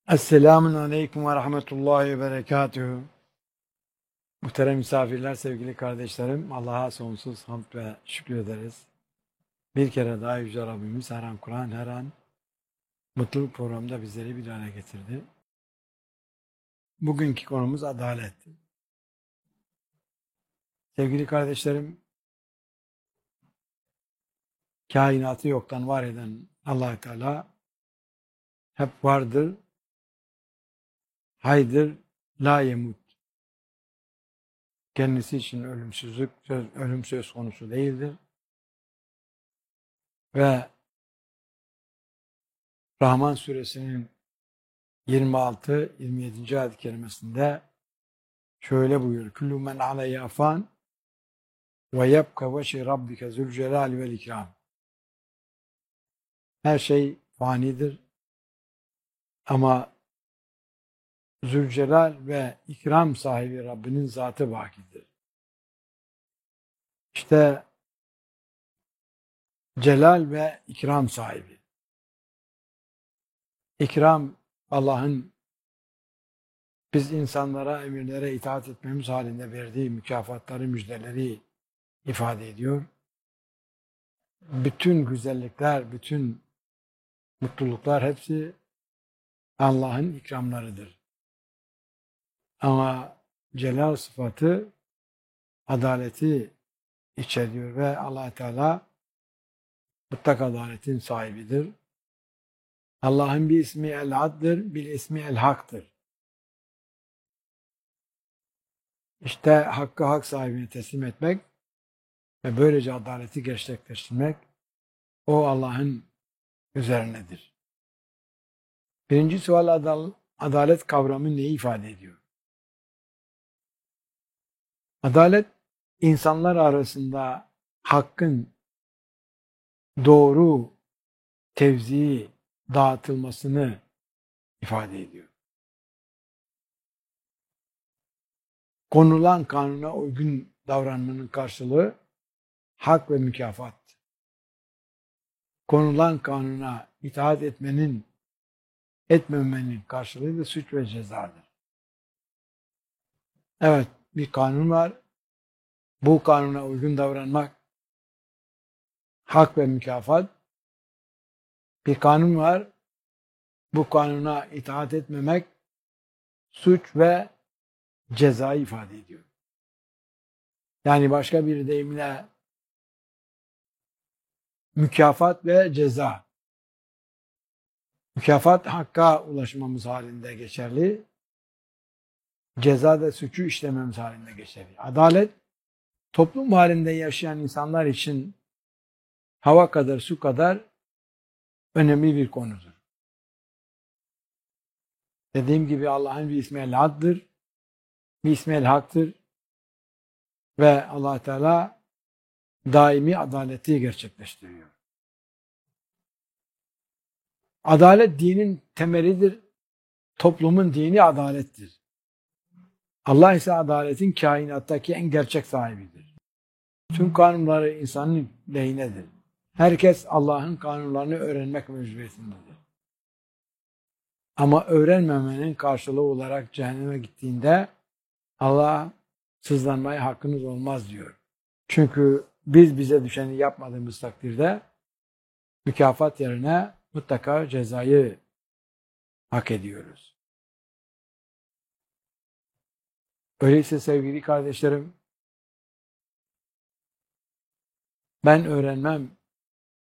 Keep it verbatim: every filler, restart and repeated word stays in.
Esselamun Aleyküm ve Rahmetullahi ve Berekatuhu. Muhterem misafirler, sevgili kardeşlerim, Allah'a sonsuz hamd ve şükür ederiz. Bir kere daha Yüce Rabbimiz her an Kur'an, her an mutluluk programında bizleri bir araya getirdi. Bugünkü konumuz adalet. Sevgili kardeşlerim, kainatı yoktan var eden Allah-u Teala hep vardır, haydır, la yemut. Kendisi için ölümsüzlük, söz, ölüm söz konusu değildir. Ve Rahman suresinin yirmi altı yirmi yedinci ayet-i kerimesinde şöyle buyuruyor. Kullu men aleyha fan ve yebka veşhi rabbike zülcelali vel ikram. Her şey fanidir ama Zülcelal ve ikram sahibi Rabbinin zatı bakidir. İşte celal ve ikram sahibi. İkram Allah'ın biz insanlara, emirlere itaat etmemiz halinde verdiği mükafatları, müjdeleri ifade ediyor. Bütün güzellikler, bütün mutluluklar hepsi Allah'ın ikramlarıdır. Ama celal sıfatı adaleti içeriyor ve Allah Teala mutlak adaletin sahibidir. Allah'ın bir ismi el-ad'dır, bir ismi el-hak'tır. İşte hakkı hak sahibine teslim etmek ve böylece adaleti gerçekleştirmek o Allah'ın üzerinedir. Birinci sual adal adalet kavramı neyi ifade ediyor? Adalet insanlar arasında hakkın doğru tevzii dağıtılmasını ifade ediyor. Konulan kanuna uygun davranmanın karşılığı hak ve mükafat. Konulan kanuna itaat etmenin, etmemenin karşılığı da suç ve cezadır. Evet, bir kanun var. Bu kanuna uygun davranmak hak ve mükafat. Bir kanun var. Bu kanuna itaat etmemek suç ve cezayı ifade ediyor. Yani başka bir deyimle mükafat ve ceza. Mükafat hakka ulaşmamız halinde geçerli. Ceza da suçu işlememiz halinde geçerli. Adalet toplum halinde yaşayan insanlar için hava kadar su kadar önemli bir konudur. Dediğim gibi Allah'ın bir ismi el-ad'dır, bir ismi el-haktır ve Allah Teala daimi adaleti gerçekleştiriyor. Adalet dinin temelidir. Toplumun dini adalettir. Allah ise adaletin kainattaki en gerçek sahibidir. Tüm kanunları insanın lehinedir. Herkes Allah'ın kanunlarını öğrenmek mecburiyetindedir. Ama öğrenmemenin karşılığı olarak cehenneme gittiğinde Allah sızlanmaya hakkınız olmaz diyor. Çünkü biz bize düşeni yapmadığımız takdirde mükafat yerine mutlaka cezayı hak ediyoruz. Öyleyse sevgili kardeşlerim, ben öğrenmem